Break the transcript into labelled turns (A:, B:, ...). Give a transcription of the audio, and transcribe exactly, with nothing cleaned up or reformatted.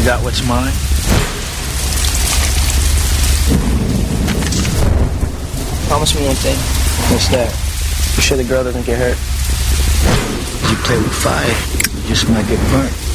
A: You got what's mine?
B: Promise me one thing.
A: What's that?
B: You sure the girl doesn't get hurt?
A: You play with fire, you just might get burnt.